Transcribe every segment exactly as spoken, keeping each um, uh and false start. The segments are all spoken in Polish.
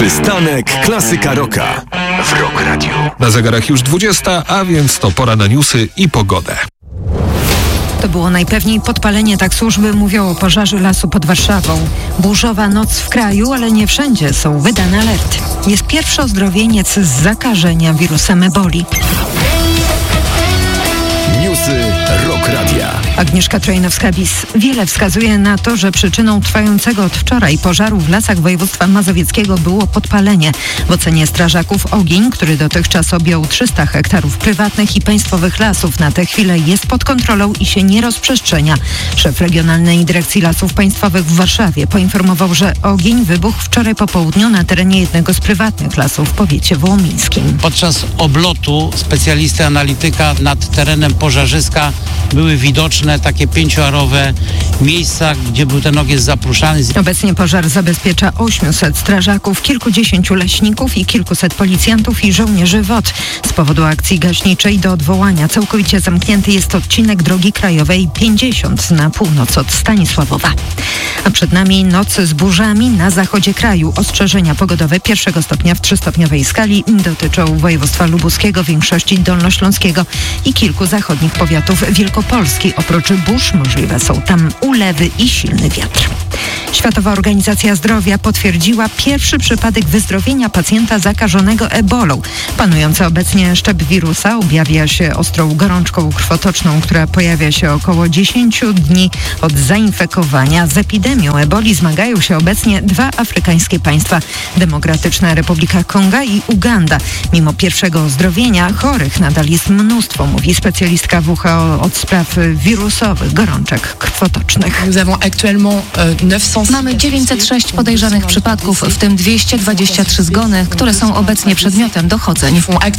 Przystanek Klasyka Rocka w Rock Radio. Na zegarach już dwudziesta, a więc to pora na newsy i pogodę. To było najpewniej podpalenie, tak służby mówią o pożarze lasu pod Warszawą. Burzowa noc w kraju, ale nie wszędzie są wydane alerty. Jest pierwszy ozdrowieniec z zakażenia wirusem eboli. Newsy Rock Radia. Agnieszka Trojnowska-Bis. Wiele wskazuje na to, że przyczyną trwającego od wczoraj pożaru w lasach województwa mazowieckiego było podpalenie. W ocenie strażaków ogień, który dotychczas objął trzysta hektarów prywatnych i państwowych lasów, na tę chwilę jest pod kontrolą i się nie rozprzestrzenia. Szef Regionalnej Dyrekcji Lasów Państwowych w Warszawie poinformował, że ogień wybuchł wczoraj po południu na terenie jednego z prywatnych lasów w powiecie wołomińskim. Podczas oblotu specjalisty analityka nad terenem pożarzyska były widoczne takie pięcioarowe miejsca, gdzie był ten ogień zapruszany. Obecnie pożar zabezpiecza ośmiuset strażaków, kilkudziesięciu leśników i kilkuset policjantów i żołnierzy W O T. Z powodu akcji gaśniczej do odwołania całkowicie zamknięty jest odcinek drogi krajowej pięćdziesiąt na północ od Stanisławowa. A przed nami noc z burzami na zachodzie kraju. Ostrzeżenia pogodowe pierwszego stopnia w trzystopniowej skali dotyczą województwa lubuskiego, większości dolnośląskiego i kilku zachodnich powiatów Wielkopolski. Oprócz burz możliwe są tam ulewy i silny wiatr. Światowa Organizacja Zdrowia potwierdziła pierwszy przypadek wyzdrowienia pacjenta zakażonego ebolą. Panujący obecnie szczep wirusa objawia się ostrą gorączką krwotoczną, która pojawia się około dziesięć dni od zainfekowania. Z epidemią eboli zmagają się obecnie dwa afrykańskie państwa, Demokratyczna Republika Konga i Uganda. Mimo pierwszego ozdrowienia chorych nadal jest mnóstwo, mówi specjalistka W H O od spraw wirusowych gorączek krwotocznych. Mamy dziewięćset sześć podejrzanych przypadków, w tym dwieście dwadzieścia trzy zgony, które są obecnie przedmiotem dochodzeń.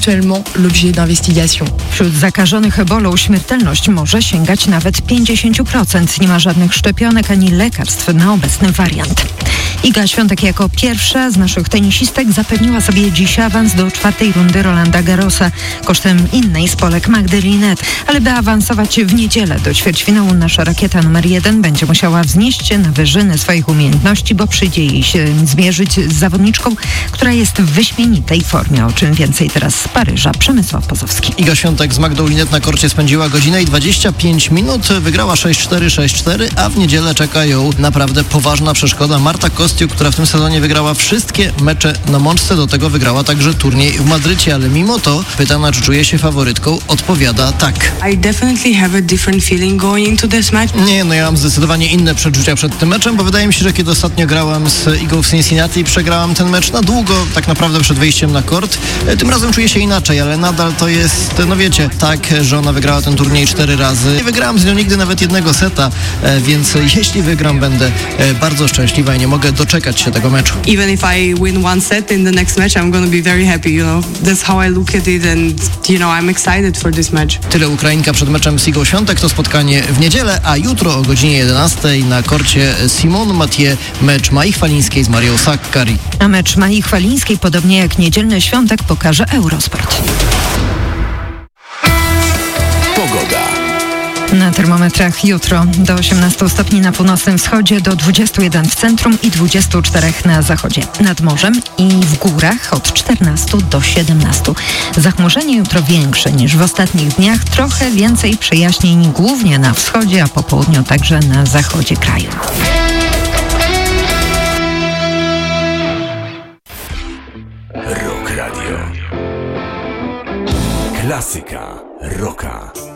Wśród zakażonych ebolą śmiertelność może sięgać nawet pięćdziesiąt procent. Nie ma żadnych szczepionek ani lekarstw na obecny wariant. Iga Świątek jako pierwsza z naszych tenisistek zapewniła sobie dziś awans do czwartej rundy Rolanda Garrosa kosztem innej z Polek Magdy Linette. Ale by awansować w niedzielę do ćwierćfinału, nasza rakieta numer jeden będzie musiała wznieść się na wyżyny swoich umiejętności, bo przyjdzie jej się zmierzyć z zawodniczką, która jest w wyśmienitej formie. O czym więcej teraz z Paryża. Przemysław Pozowski. Iga Świątek z Magdą Linette na korcie spędziła godzinę i dwadzieścia pięć minut. Wygrała sześć cztery, sześć cztery, a w niedzielę czeka ją naprawdę poważna przeszkoda. Marta Kostiuk, która w tym sezonie wygrała wszystkie mecze na mączce, do tego wygrała także turniej w Madrycie, ale mimo to, pytana, czy czuje się faworytką, odpowiada tak. I definitely have a different feeling going into this match. Nie, no ja mam zdecydowanie inne przeczucia przed tym meczem, bo wydaje mi się, że kiedy ostatnio grałam z Igą w Cincinnati i przegrałam ten mecz na długo, tak naprawdę przed wejściem na kort, tym razem czuję się inaczej, ale nadal to jest, no wiecie, tak, że ona wygrała ten turniej cztery razy. Nie wygrałam z nią nigdy nawet jednego seta, więc jeśli wygram, będę bardzo szczęśliwa i nie mogę doczekać się tego meczu. Even if I win one set in the next match, I'm going to be very happy, you know. That's how I look at it and, you know, I'm excited for this match. Tyle Ukrainka przed meczem z Igą Świątek. To spotkanie w niedzielę, a jutro o godzinie jedenastej na korcie Simone Mathieu mecz Mai Chwalińskiej z Marią Sakkari. A mecz Mai Chwalińskiej, podobnie jak niedzielny Świątek, pokaże Eurosport. Pogoda. Na termometrach jutro do osiemnastu stopni na północnym wschodzie, do dwudziestu jeden w centrum i dwudziestu czterech na zachodzie. Nad morzem i w górach od czternastu do siedemnastu. Zachmurzenie jutro większe niż w ostatnich dniach. Trochę więcej przejaśnień głównie na wschodzie, a po południu także na zachodzie kraju. Rock Radio. Klasyka Rocka.